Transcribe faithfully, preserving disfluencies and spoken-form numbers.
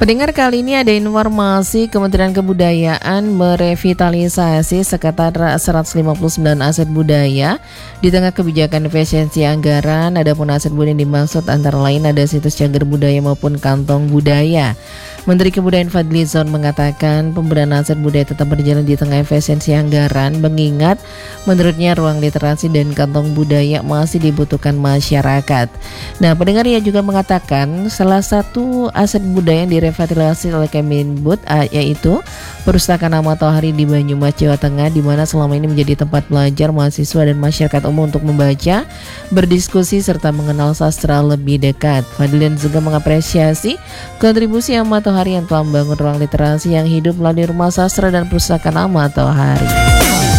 Pendengar, kali ini ada informasi Kementerian Kebudayaan merevitalisasi sekitar seratus lima puluh sembilan aset budaya di tengah kebijakan efisiensi anggaran. Adapun aset budaya yang dimaksud antara lain ada situs cagar budaya maupun kantong budaya. Menteri Kebudayaan Fadlizon mengatakan pemberian aset budaya tetap berjalan di tengah efisiensi anggaran, mengingat menurutnya ruang literasi dan kantong budaya masih dibutuhkan masyarakat. Nah, pendengar, ia juga mengatakan salah satu aset budaya yang direvitalisasi oleh Kemendikbud yaitu Perpustakaan Ahmad Tohari di Banyumas, Jawa Tengah, di mana selama ini menjadi tempat belajar mahasiswa dan masyarakat umum untuk membaca, berdiskusi serta mengenal sastra lebih dekat. Fadlizon juga mengapresiasi kontribusi Ahmad Tohari yang telah membangun ruang literasi yang hidup melalui Rumah Sastra dan Perpustakaan Ahmad Tohari.